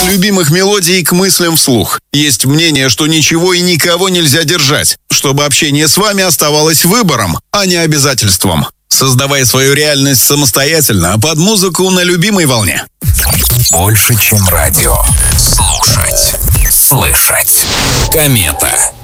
любимых мелодий к мыслям вслух. Есть мнение, что ничего и никого нельзя держать, чтобы общение с вами оставалось выбором, а не обязательством. Создавай свою реальность самостоятельно, под музыку на любимой волне. Больше, чем радио. Слушать. Слышать. Комета.